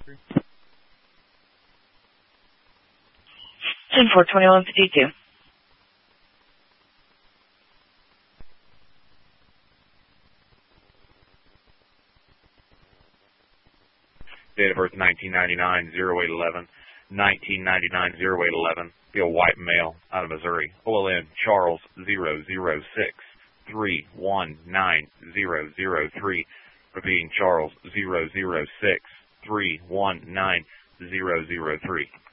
10-4-21-52. Date of birth 1999, 0811. 1999, 0811. Be a white male out of Missouri. OLN Charles 006-319-003. Repeating Charles 006-319-003.